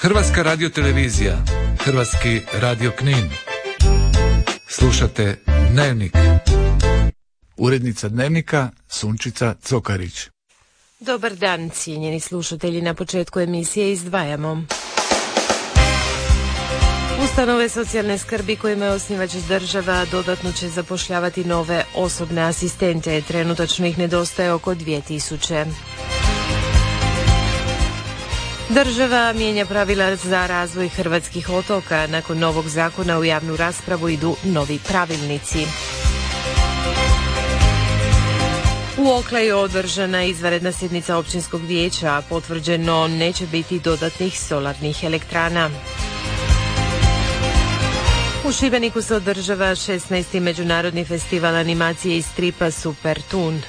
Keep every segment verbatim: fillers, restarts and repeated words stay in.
Hrvatska radiotelevizija, Hrvatski radio Knin. Slušate Dnevnik. Urednica Dnevnika Sunčica Cokarić. Dobar dan, cijenjeni slušatelji. Na početku emisije izdvajamo. Ustanove socijalne skrbi kojima je osnivač država dodatno će zapošljavati nove osobne asistente. Trenutačno ih nedostaje oko dvije tisuće. Država mijenja pravila za razvoj hrvatskih otoka. Nakon novog zakona u javnu raspravu idu novi pravilnici. U Oklaju održana izvanredna sjednica općinskog vijeća, a potvrđeno neće biti dodatnih solarnih elektrana. U Šibeniku se održava šesnaesti međunarodni festival animacije i stripa Super Toon.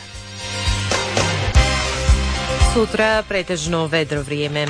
Sutra pretežno vedro vrijeme.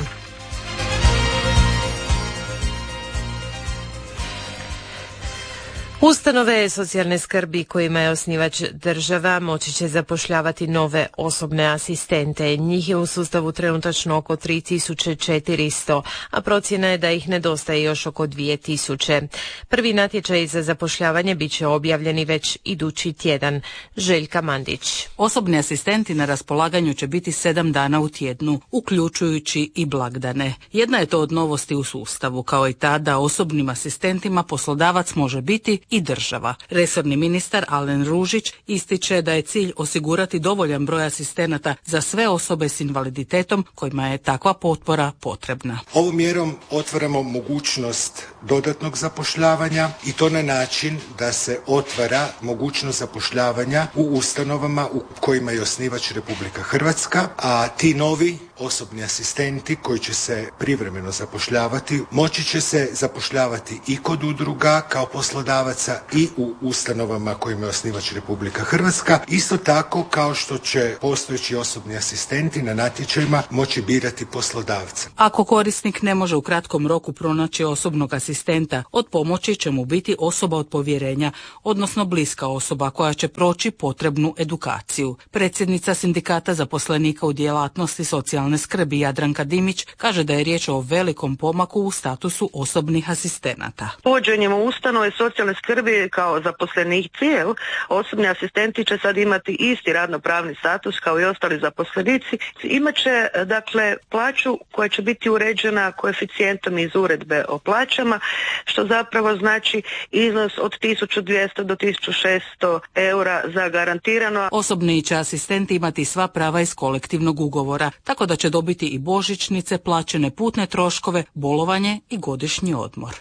Ustanove socijalne skrbi kojima je osnivač država moći će zapošljavati nove osobne asistente. Njih je u sustavu trenutačno oko tri tisuće četiristo, a procjena je da ih nedostaje još oko dvije tisuće. Prvi natječaj za zapošljavanje bit će objavljeni već idući tjedan. Željka Mandić. Osobni asistenti na raspolaganju će biti sedam dana u tjednu, uključujući i blagdane. Jedna je to od novosti u sustavu, kao i ta da osobnim asistentima poslodavac može biti i država. Resorni ministar Alen Ružić ističe da je cilj osigurati dovoljan broj asistenata za sve osobe s invaliditetom kojima je takva potpora potrebna. Ovom mjerom otvaramo mogućnost dodatnog zapošljavanja i to na način da se otvara mogućnost zapošljavanja u ustanovama u kojima je osnivač Republika Hrvatska, a ti novi osobni asistenti koji će se privremeno zapošljavati moći će se zapošljavati i kod udruga kao poslodavaca i u ustanovama kojima je osnivač Republika Hrvatska, isto tako kao što će postojeći osobni asistenti na natječajima moći birati poslodavca. Ako korisnik ne može u kratkom roku pronaći osobnog asistenta, od pomoći će mu biti osoba od povjerenja, odnosno bliska osoba koja će proći potrebnu edukaciju. Predsjednica Sindikata zaposlenika u djelatnosti socijalne skrbi Jadranka Dimić kaže da je riječ o velikom pomaku u statusu osobnih asistenata. Uvođenjem u ustanove socijalne skrbi kao zaposlenici, osobni asistenti će sad imati isti radnopravni status kao i ostali zaposlenici. Imaće dakle plaću koja će biti uređena koeficijentom iz uredbe o plaćama, što zapravo znači iznos od tisuću dvjesto do tisuću šesto eura za garantirano. Osobni će asistenti imati sva prava iz kolektivnog ugovora, tako da će dobiti i božićnice, plaćene putne troškove, bolovanje i godišnji odmor.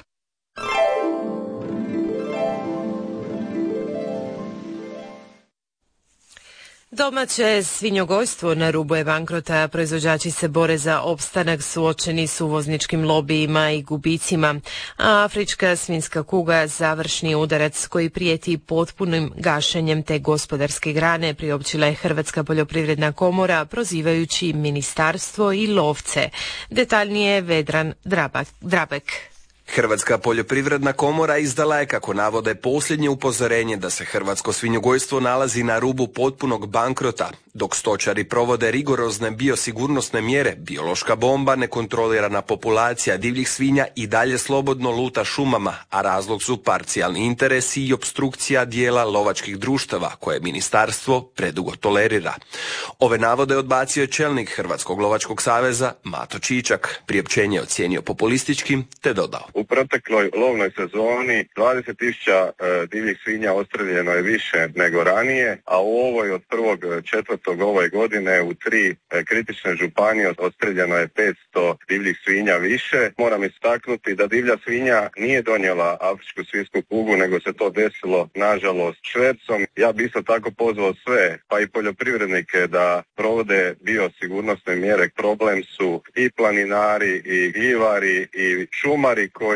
Domaće svinjogojstvo na rubu je bankrota, proizvođači se bore za opstanak suočeni s uvozničkim lobijima i gubicima, a afrička svinjska kuga završni udarac koji prijeti potpunim gašenjem te gospodarske grane, priopćila je Hrvatska poljoprivredna komora prozivajući ministarstvo i lovce. Detaljnije Vedran Drabek. Hrvatska poljoprivredna komora izdala je, kako navode, posljednje upozorenje da se hrvatsko svinjogojstvo nalazi na rubu potpunog bankrota, dok stočari provode rigorozne biosigurnosne mjere. Biološka bomba, nekontrolirana populacija divljih svinja i dalje slobodno luta šumama, a razlog su parcijalni interesi i opstrukcija dijela lovačkih društava koje ministarstvo predugo tolerira. Ove navode odbacio je čelnik Hrvatskog lovačkog saveza Mato Čičak. Priopćenje je ocijenio populističkim te dodao: U protekloj lovnoj sezoni dvadeset tisuća e, divljih svinja odstreljeno je više nego ranije, a u ovoj od prvog četvrtog ove godine u tri e, kritične županije odstreljeno je petsto divljih svinja više. Moram istaknuti da divlja svinja nije donijela afričku svinjsku kugu, nego se to desilo nažalost švercom. Ja bi isto tako pozvao sve, pa i poljoprivrednike, da provode biosigurnosne mjere. Problem su i planinari, i gljivari, i šumari koji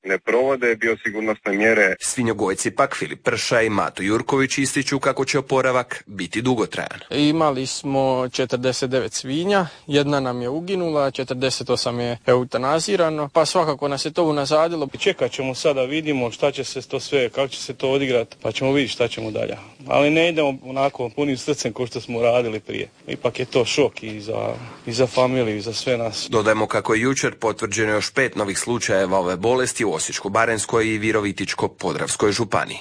ne provode biosigurnosne mjere. Svinjogojci pak Filip Prša i Mato Jurković ističu kako će oporavak biti dugotrajan. Imali smo četrdeset devet svinja, jedna nam je uginula, četrdeset osam je eutanazirano, pa svakako nas je to unazadilo. Čekat ćemo sada, vidimo šta će se to sve, kako će se to odigrati, pa ćemo vidjeti šta ćemo dalje. Ali ne idemo onako punim srcem kao što smo radili prije. Ipak je to šok i za, i za familiju i za sve nas. Dodajmo kako je jučer potvrđeno još pet novih slučajeva ove bolesti u Osječko-baranjskoj i Virovitičko-podravskoj županiji.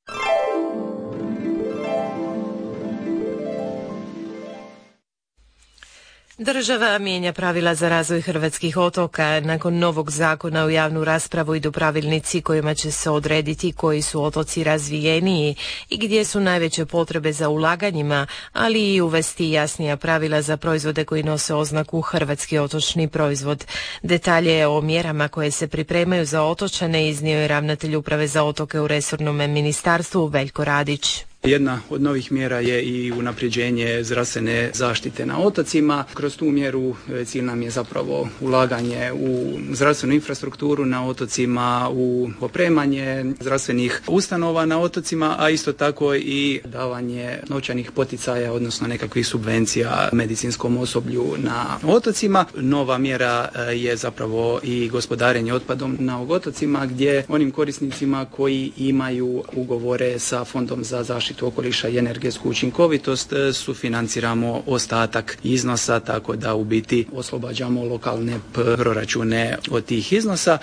Država mijenja pravila za razvoj hrvatskih otoka. Nakon novog zakona u javnu raspravu idu pravilnici kojima će se odrediti koji su otoci razvijeniji i gdje su najveće potrebe za ulaganjima, ali i uvesti jasnija pravila za proizvode koji nose oznaku hrvatski otočni proizvod. Detalje o mjerama koje se pripremaju za otočane iznio je ravnatelj uprave za otoke u resornom ministarstvu Veljko Radić. Jedna od novih mjera je i unapređenje zdravstvene zaštite na otocima. Kroz tu mjeru cilj nam je zapravo ulaganje u zdravstvenu infrastrukturu na otocima, u opremanje zdravstvenih ustanova na otocima, a isto tako i davanje novčanih poticaja, odnosno nekakvih subvencija medicinskom osoblju na otocima. Nova mjera je zapravo i gospodarenje otpadom na otocima, gdje onim korisnicima koji imaju ugovore sa Fondom za zaštitu okoliša i energetsku učinkovitost sufinanciramo ostatak iznosa, tako da u biti oslobađamo lokalne proračune od tih iznosa.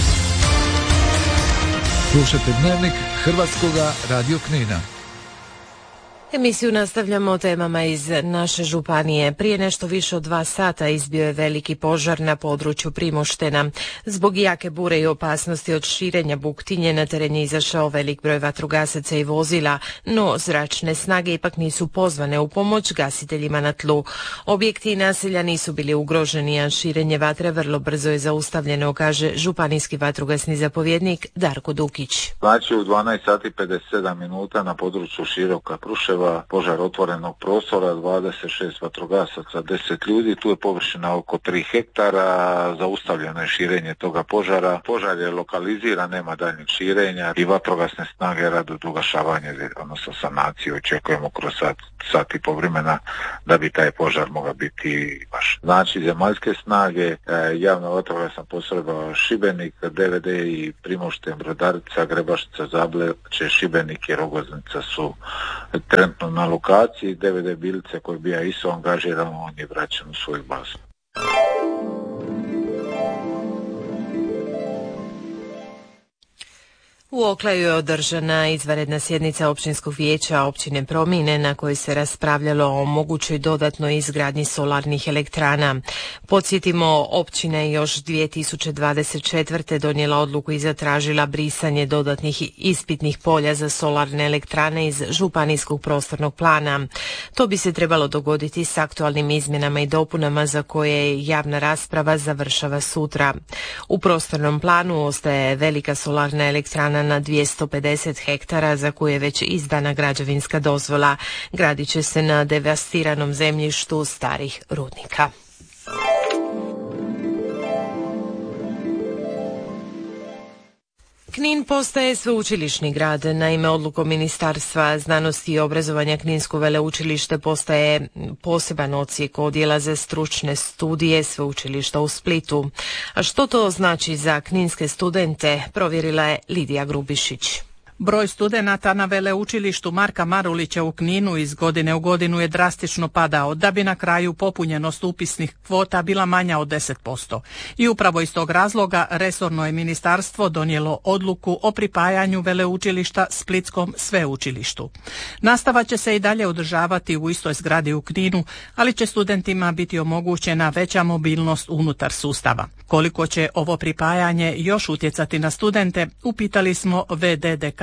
Slušajte Dnevnik Hrvatskoga radio Knina. Emisiju nastavljamo temama iz naše županije. Prije nešto više od dva sata izbio je veliki požar na području Primoštena. Zbog jake bure i opasnosti od širenja buktinje na teren je izašao velik broj vatrogasaca i vozila, no zračne snage ipak nisu pozvane u pomoć gasiteljima na tlu. Objekti i naselja nisu bili ugroženi, a širenje vatre vrlo brzo je zaustavljeno, kaže županijski vatrogasni zapovjednik Darko Dukić. Znači u dvanaest sati i pedeset sedam minuta na području Široka Pruševa požar otvorenog prostora, dvadeset šest vatrogasaca, deset ljudi, tu je površina oko tri hektara, zaustavljeno je širenje toga požara. Požar je lokaliziran, nema daljnjeg širenja i vatrogasne snage rade ugašavanje, odnosno sanaciju, očekujemo kroz sat, sat i po vremena da bi taj požar mogao biti baš. Znači zemaljske snage, javna vatrogasna postrojba Šibenik, D V D i Primošten, Brodarica, Grebaštica, Zableće, Šibenik i Rogoznica su trenutno na lokaciji. D V D Bilice koji bija isto angažiran, on je vraćan u svoju bazu. U Oklaju je održana izvanredna sjednica općinskog vijeća općine Promine na kojoj se raspravljalo o mogućoj dodatnoj izgradnji solarnih elektrana. Podsjetimo, općina je još dvije tisuće dvadeset četvrte donijela odluku i zatražila brisanje dodatnih ispitnih polja za solarne elektrane iz županijskog prostornog plana. To bi se trebalo dogoditi s aktualnim izmjenama i dopunama za koje javna rasprava završava sutra. U prostornom planu ostaje velika solarna elektrana na dvjesto pedeset hektara za koju je već izdana građevinska dozvola. Gradit će se na devastiranom zemljištu starih rudnika. Knin postaje sveučilišni grad. Naime, odlukom Ministarstva znanosti i obrazovanja Kninsko veleučilište postaje poseban odsjek odjela za stručne studije sveučilišta u Splitu. A što to znači za kninske studente, provjerila je Lidija Grubišić. Broj studenata na veleučilištu Marka Marulića u Kninu iz godine u godinu je drastično padao, da bi na kraju popunjenost upisnih kvota bila manja od deset posto. I upravo iz tog razloga resorno je ministarstvo donijelo odluku o pripajanju veleučilišta Splitskom sveučilištu. Nastava će se i dalje održavati u istoj zgradi u Kninu, ali će studentima biti omogućena veća mobilnost unutar sustava. Koliko će ovo pripajanje još utjecati na studente, upitali smo ve de dekana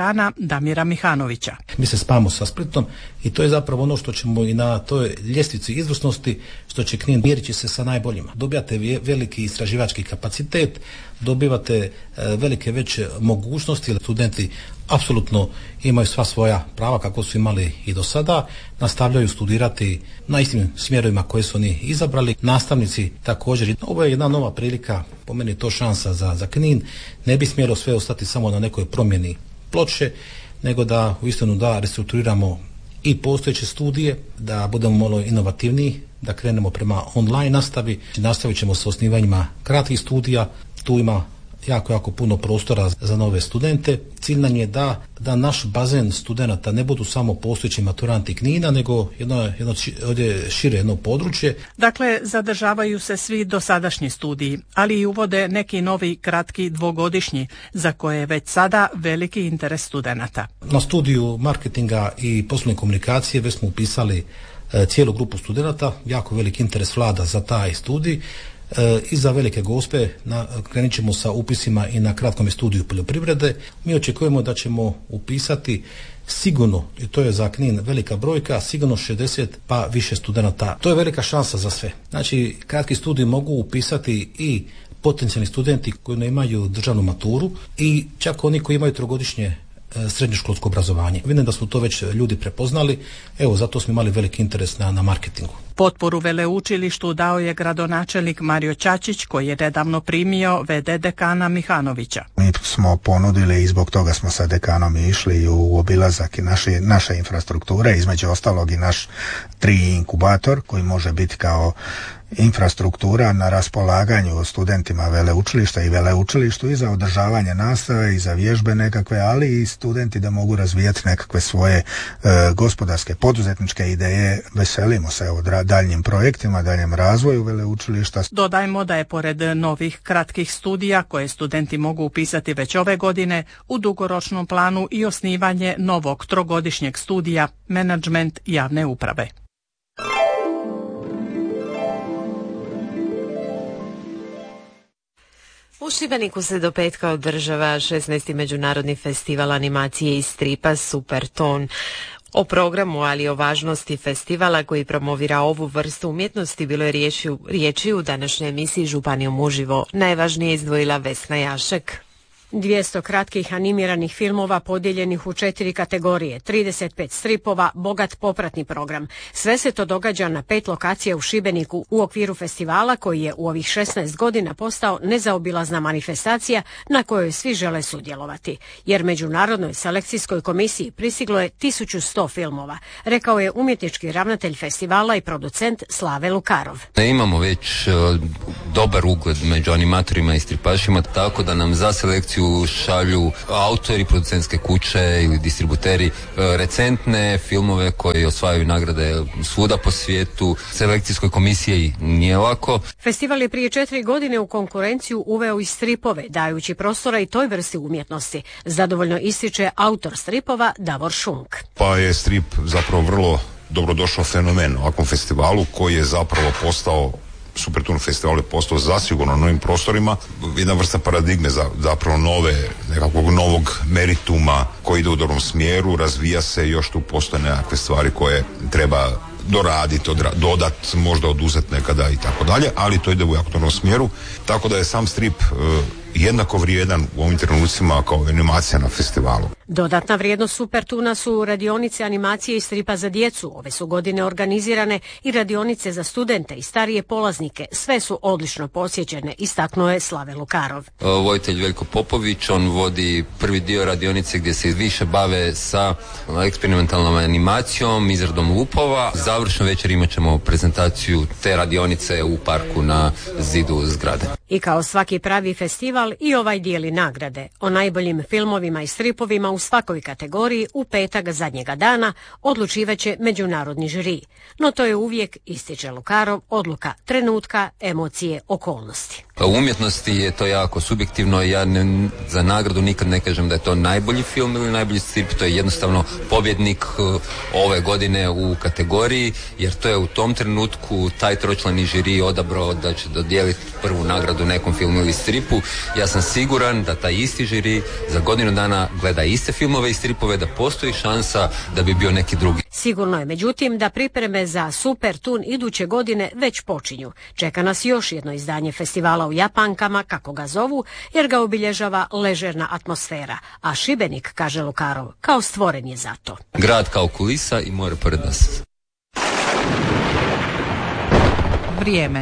dekana Damira Mihanovića. Mi se spajamo sa Splitom i to je zapravo ono što ćemo i na toj ljestvici izvrsnosti, što će Knin mjeriti se sa najboljima. Dobijate veliki istraživački kapacitet, dobivate velike veće mogućnosti, studenti apsolutno imaju sva svoja prava kako su imali i do sada, nastavljaju studirati na istim smjerovima koje su oni izabrali, nastavnici također. Ovo je jedna nova prilika, po meni to šansa za, za Knin, ne bi smjelo sve ostati samo na nekoj promjeni ploče, nego da uistinu da restrukturiramo i postojeće studije, da budemo malo inovativniji, da krenemo prema online nastavi, nastavit ćemo sa osnivanjima kratkih studija, tu ima jako, jako puno prostora za nove studente. Cilj nam je da, da naš bazen studenata ne budu samo postojeći maturanti Knina, nego jedno, jedno ovdje šire jedno područje. Dakle, zadržavaju se svi dosadašnji studiji, ali i uvode neki novi kratki dvogodišnji, za koje je već sada veliki interes studenata. Na studiju marketinga i poslovne komunikacije već smo upisali e, cijelu grupu studenata, jako veliki interes vlada za taj studij. E, I za Velike Gospe na, krenit ćemo sa upisima i na kratkom studiju poljoprivrede. Mi očekujemo da ćemo upisati sigurno, i to je za Knin velika brojka, sigurno šezdeset pa više studenata. To je velika šansa za sve. Znači, kratki studij mogu upisati i potencijalni studenti koji ne imaju državnu maturu i čak oni koji imaju trogodišnje srednjoškolsko obrazovanje. Vidim da su to već ljudi prepoznali, evo zato smo imali veliki interes na, na marketingu. Potporu veleučilištu dao je gradonačelnik Mario Čačić, koji je nedavno primio ve de dekana Mihanovića. Mi smo ponudili i zbog toga smo sa dekanom išli u obilazak i naše, naše infrastrukture, između ostalog i naš tri inkubator koji može biti kao infrastruktura na raspolaganju studentima veleučilišta i veleučilištu i za održavanje nastave i za vježbe nekakve, ali i studenti da mogu razvijati nekakve svoje e, gospodarske, poduzetničke ideje. Veselimo se od daljnjim projektima, daljem razvoju veleučilišta. Dodajmo da je pored novih kratkih studija koje studenti mogu upisati već ove godine, u dugoročnom planu i osnivanje novog trogodišnjeg studija menadžment javne uprave. U Šibeniku se do petka održava šesnaesti međunarodni festival animacije i stripa Superton. O programu, ali i o važnosti festivala koji promovira ovu vrstu umjetnosti bilo je riječi, riječi u današnjoj emisiji Županijom uživo. Najvažnije izdvojila Vesna Jašek. dvjesto kratkih animiranih filmova podijeljenih u četiri kategorije, trideset pet stripova, bogat popratni program. Sve se to događa na pet lokacija u Šibeniku u okviru festivala koji je u ovih šesnaest godina postao nezaobilazna manifestacija na kojoj svi žele sudjelovati. Jer Međunarodnoj selekcijskoj komisiji prisiglo je tisuću sto filmova, rekao je umjetnički ravnatelj festivala i producent Slave Lukarov. Imamo već uh, dobar ugled među animatorima i stripašima, tako da nam za selekciju šalju autori, producentske kuće ili distributeri recentne filmove koji osvajaju nagrade svuda po svijetu. Selekcijskoj komisiji nije lako. Festival je prije četiri godine u konkurenciju uveo i stripove, dajući prostora i toj vrsti umjetnosti. Zadovoljno ističe autor stripova Davor Šunk. Pa je strip zapravo vrlo dobrodošao fenomen u ovakvom festivalu koji je zapravo postao Superton festival je postao zasigurno na novim prostorima, jedna vrsta paradigme za zapravo nove, nekakvog novog merituma koji ide u dobrom smjeru, razvija se i još tu postoje nekakve stvari koje treba doraditi, dodat, možda oduzeti nekada i tako dalje, ali to ide u jako dobrom smjeru, tako da je sam strip e, jednako vrijedan u ovim trenucima kao animacija na festivalu. Dodatna vrijednost Supertuna su radionice animacije i stripa za djecu. Ove su godine organizirane i radionice za studente i starije polaznike. Sve su odlično posjećene, istaknuo je Slave Lukarov. Vojitelj Veljko Popović, on vodi prvi dio radionice gdje se više bave sa eksperimentalnom animacijom, izradom lupova. Završno večer imat ćemo prezentaciju te radionice u parku na zidu zgrade. I kao svaki pravi festival i ovaj dijeli nagrade. O najboljim filmovima i stripovima u svakoj kategoriji u petak zadnjega dana odlučivaće međunarodni žiri. No to je uvijek, ističe Lukarov, odluka trenutka, emocije, okolnosti. U umjetnosti je to jako subjektivno, ja ne, za nagradu nikad ne kažem da je to najbolji film ili najbolji strip, to je jednostavno pobjednik uh, ove godine u kategoriji, jer to je u tom trenutku taj tročlani žiri odabrao da će dodijeliti prvu nagradu nekom filmu ili stripu. Ja sam siguran da taj isti žiri za godinu dana gleda iste filmove i stripove, da postoji šansa da bi bio neki drugi. Sigurno je, međutim, da pripreme za Super Tun iduće godine već počinju. Čeka nas još jedno izdanje festivala u Japankama, kako ga zovu, jer ga obilježava ležerna atmosfera. A Šibenik, kaže Lukarov, kao stvoren je za to. Grad kao kulisa i more pored nas. Vrijeme.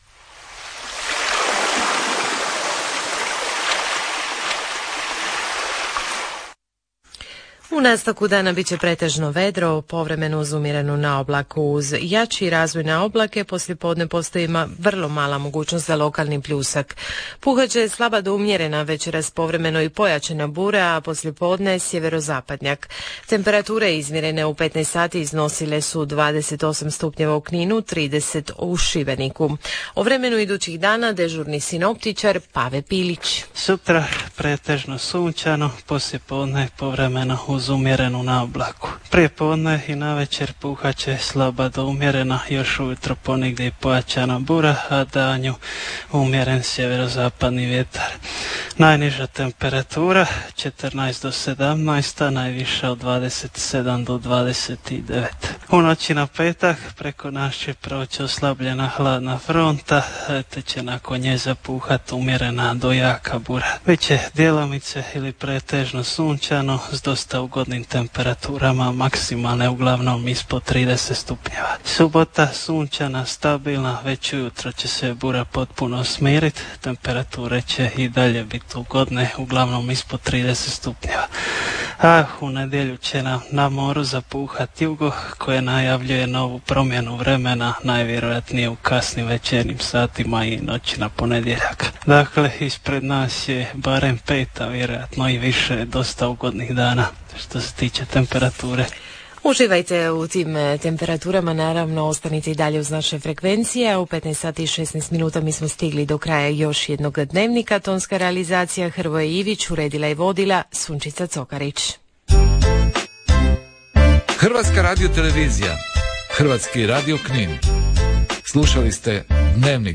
U nastavku dana bit će pretežno vedro, povremeno uz umjerenu naoblaku. Uz jači razvoj naoblake poslijepodne postoji vrlo mala mogućnost za lokalni pljusak. Puhat će slaba do umjerena večeras povremeno i pojačana bura, a poslijepodne sjeverozapadnjak. Temperature izmjerene u petnaest sati iznosile su dvadeset osam stupnjeva u Kninu, trideset u Šibeniku. O vremenu idućih dana dežurni sinoptičar Pave Pilić. Sutra pretežno sunčano, poslijepodne povremeno uz umjerenu naoblaku. Prije podne i navečer puhat će slaba do umjerena, još ujutro ponegdje i pojačana bura, a danju umjeren sjeverozapadni vjetar. Najniža temperatura četrnaest do sedamnaest, a najviša od dvadeset sedam do dvadeset devet. U noći na petak preko nas će proći oslabljena hladna fronta, te će nakon nje zapuhat umjerena do jaka bura. Biće djelomice ili pretežno sunčano s dosta ugodnim temperaturama, maksimalne uglavnom ispod trideset stupnjeva. Subota sunčana, stabilna, već ujutro će se bura potpuno smiriti, temperature će i dalje biti ugodne, uglavnom ispod trideset stupnjeva. A u nedjelju će nam na moru zapuhat jugo, koje najavljuje novu promjenu vremena, najvjerojatnije u kasnim večernjim satima i noći na ponedjeljak. Dakle, ispred nas je barem pet, a vjerojatno i više dosta ugodnih dana što se tiče temperature. Uživajte u tim temperaturama, naravno ostanite i dalje uz naše frekvencije. U petnaest sati i šesnaest minuta mi smo stigli do kraja još jednog dnevnika. Tonska realizacija Hrvoje Ivić, uredila i vodila Sunčica Cokarić. Hrvatska radiotelevizija, Hrvatski radio Knin. Slušali ste Dnevnik.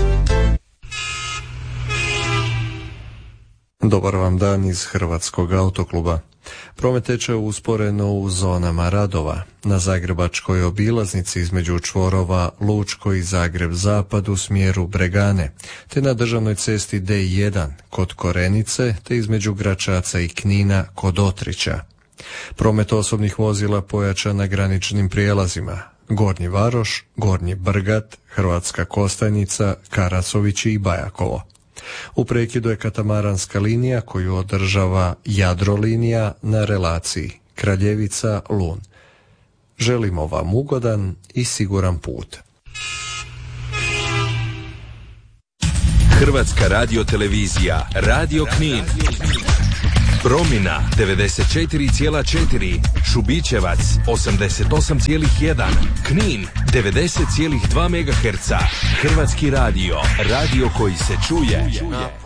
Dobar vam dan iz Hrvatskog autokluba. Promet teče usporeno u zonama radova. Na zagrebačkoj obilaznici između čvorova Lučko i Zagreb Zapad u smjeru Bregane, te na državnoj cesti D jedan kod Korenice, te između Gračaca i Knina kod Otrića. Promet osobnih vozila pojačan na graničnim prijelazima Gornji Varoš, Gornji Brgat, Hrvatska Kostajnica, Karasovići i Bajakovo. U prekidu je katamaranska linija koju održava Jadrolinija na relaciji Kraljevica-Lun. Želimo vam ugodan i siguran put. Hrvatska radiotelevizija, Radio Knin. Promina devedeset četiri zarez četiri, Šubićevac osamdeset osam zarez jedan, Knin devedeset zarez dva megaherca. Hrvatski radio, radio koji se čuje.